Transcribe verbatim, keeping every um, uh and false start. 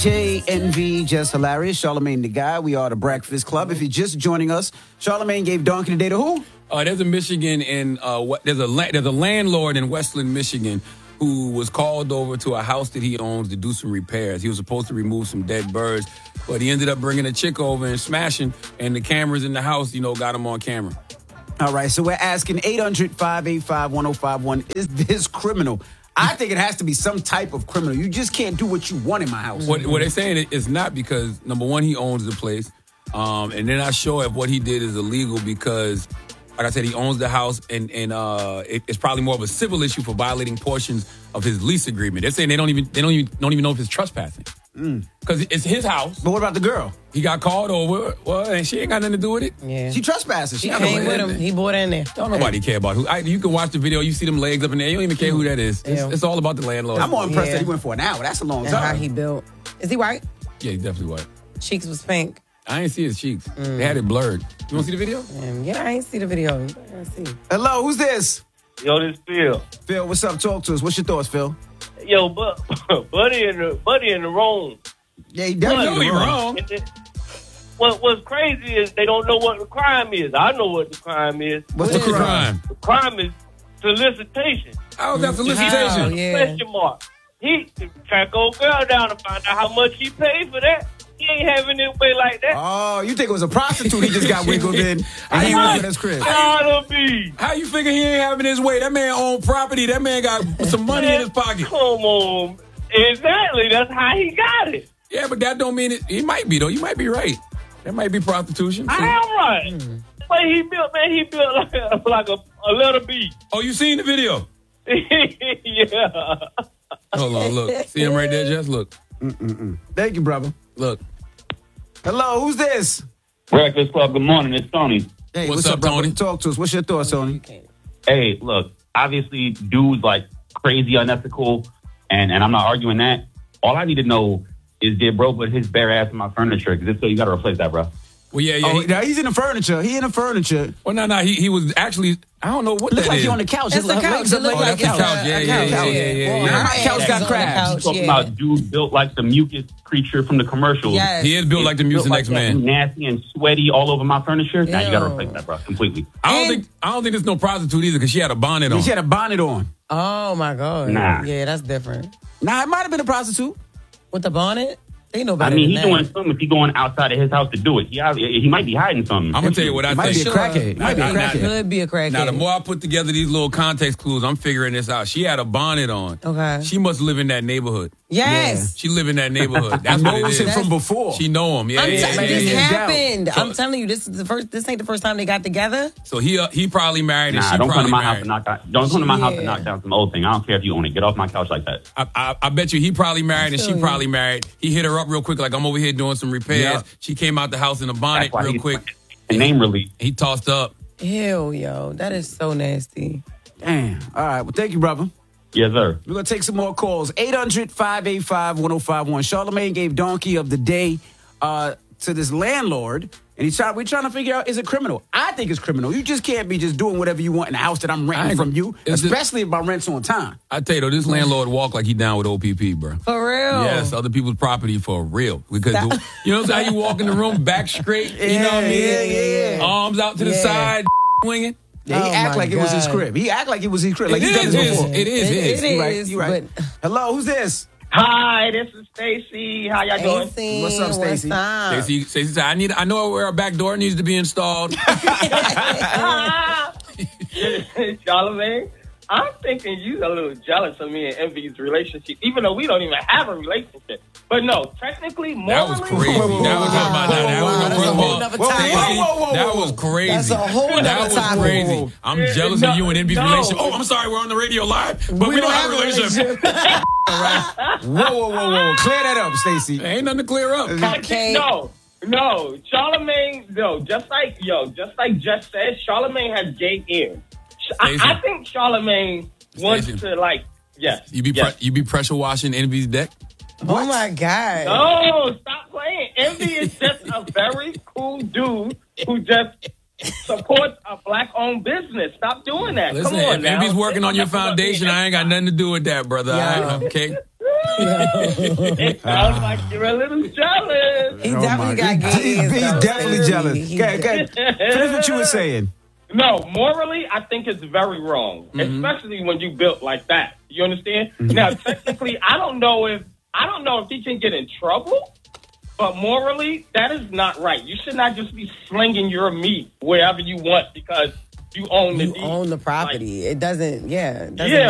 J N V, just hilarious. Charlamagne the Guy. We are the Breakfast Club. If you're just joining us, Charlamagne gave Donkey today to who? Uh, there's a Michigan in uh, what, there's a la- there's a landlord in Westland, Michigan, who was called over to a house that he owns to do some repairs. He was supposed to remove some dead birds, but he ended up bringing a chick over and smashing, and the cameras in the house, you know, got him on camera. All right, so we're asking eight hundred, five eight five, one oh five one, is this criminal? I think it has to be some type of criminal. You just can't do what you want in my house. What, what they're saying is not because, number one, he owns the place, um, and they're not sure if what he did is illegal because, like I said, he owns the house, and, and uh, it, it's probably more of a civil issue for violating portions of his lease agreement. They're saying they don't even they don't even don't even know if it's trespassing because mm. it's his house. But what about the girl? He got called over. Well, and she ain't got nothing to do with it. Yeah, she trespasses. She, she came with him. He bought in there. Don't nobody hey. care about who. I, you can watch the video. You see them legs up in there. You don't even care who that is. It's, it's all about the landlord. I'm more impressed yeah. that he went for an hour. That's a long and time. How he built? Is he white? Yeah, he's definitely white. Cheeks was pink. I ain't see his cheeks. Mm. They had it blurred. You want to see the video? Um, yeah, I ain't see the video. I see. Hello, who's this? Yo, this Phil. Phil, what's up? Talk to us. What's your thoughts, Phil? Yo, but buddy in the buddy in the wrong. Yeah, he definitely wrong. wrong. What What's crazy is they don't know what the crime is. I know what the crime is. What's, What's the crime? The crime is solicitation. How is that solicitation? Oh, yeah. Question mark. He track old girl down to find out how much he paid for that. He ain't having it way like that. Oh, you think it was a prostitute he just got wiggled in and he went to his crib? Gotta be. How you figure he ain't having his way? That man owned property. That man got some money man, in his pocket. Come on. Exactly. That's how he got it. Yeah, but that don't mean it. He might be, though. You might be right. That might be prostitution. I am right. Mm. But he built, man, he built like a, like a, a letter B. Oh, you seen the video? Yeah. Hold on, look. See him right there, Jess? Look. Mm-mm-mm. Thank you, brother. Look. Hello, who's this? Breakfast Club, good morning. It's Tony. Hey, what's, what's up, up, brother? Tony? Talk to us. What's your thoughts, Tony? Hey, look, obviously, dude's like crazy unethical, and, and I'm not arguing that. All I need to know is did bro put his bare ass in my furniture? Because if so, you got to replace that, bro. Well, yeah, yeah. Oh, he, now he's in the furniture. He in the furniture. Well, no, no. He he was actually, I don't know what Look that like is. he on the couch. That's the couch. It look oh, like that's the couch. Yeah, yeah, yeah, yeah, yeah, yeah. Nah, couch got crabs. Talking about dude built like the mucus creature from the commercials. Yes. He is built like the Mucinex like man. Nasty and sweaty all over my furniture. Now Ew. you got to replace that, bro, completely. I don't think I don't think there's no prostitute either because she had a bonnet on. She had a bonnet on. Oh, my God. Nah. Yeah, that's different. Nah, it might have been a prostitute. With the bonnet? They know I better mean, than he's that. doing something if he's going outside of his house to do it. He he might be hiding something. I'm gonna tell you what I It might think. be a crackhead. Might be a Now, now, crackhead. Could be a crackhead. Now, the more I put together these little context clues, I'm figuring this out. She had a bonnet on. Okay. She must live in that neighborhood. Yes. She live in that neighborhood. That's what it Knows is. him from before. She know him. Yeah, I'm yeah, telling yeah, you, this yeah, yeah. happened. So- I'm telling you, this is the first. This ain't the first time they got together. So he uh, he probably married and Nah, she don't come probably to my married. house and knock out. Don't come to my house and Yeah. knock down some old thing. I don't care if you own it. Get off my couch like that. I, I, I bet you he probably married and she feel you. probably married. He hit her up real quick, like I'm over here doing some repairs. Yeah. She came out the house in a bonnet That's why real he's quick. a name release. He tossed up. Ew, yo, that is so nasty. Damn. All right. Well, thank you, brother. Yes, sir. We're going to take some more calls. eight hundred, five eight five, one oh five one. Charlamagne gave Donkey of the Day uh, to this landlord. And he's trying, we're trying to figure out, is it criminal? I think it's criminal. You just can't be just doing whatever you want in the house that I'm I renting ain't- from you, it's especially if my rent's on time. I tell you though, this landlord walk like he down with O P P, bro. For real. Yes, other people's property for real. Because the, you know how you walk in the room, back straight, you know what I mean? Yeah, yeah, yeah. Arms out to the Yeah. side, swinging. Yeah, he Oh, act my like it was his God. crib. He act like it was his crib. Like It he's done is this his. before. It is It- his. it You right, is, you right. but- Hello, who's this? Hi, this is Stacy. How y'all doing? Stacey, What's up, Stacey? What's up? Stacey, Stacey said, I need, I know where our back door needs to be installed. Charlamagne, I'm thinking you a little jealous of me and Envy's relationship, even though we don't even have a relationship. But no, technically, morally, That was crazy. That was Wow. about that. That was Wow. first of all, That's a whole nother Stacey, topic. Whoa, whoa, whoa, that whoa. was crazy. That's a whole That nother was topic. crazy. I'm Yeah, jealous no, of you and Envy's no. relationship. Oh, I'm sorry, we're on the radio live, but we, don't, have a relationship. Whoa, whoa, whoa, whoa. Clear that up, Stacey. Ain't nothing to clear up. Okay. No, no, Charlamagne, no, just like yo, just like Jess said, Charlamagne has gay ears. I, Stacey. I think Charlamagne wants Stacey. to like, yes, You be yes. pre- you be pressure washing Envy's deck. Oh my God. No, stop playing. Envy is just a very cool dude who just supports a black-owned business. Stop doing that. Listen, Come on if now. Envy's working on your That's what foundation, we- I ain't got nothing to do with that, brother. Yeah. I- okay. It sounds like you're a little jealous. He Oh, definitely my- got gay. He- hands, He's though. definitely jealous. He- Okay, okay. Finish what you were saying. No, morally, I think it's very wrong, especially when you built like that. You understand? Now, technically, I don't know if I don't know if he can get in trouble, but morally, that is not right. You should not just be slinging your meat wherever you want because you own the You deed. own the property. It doesn't, yeah. It doesn't Yeah,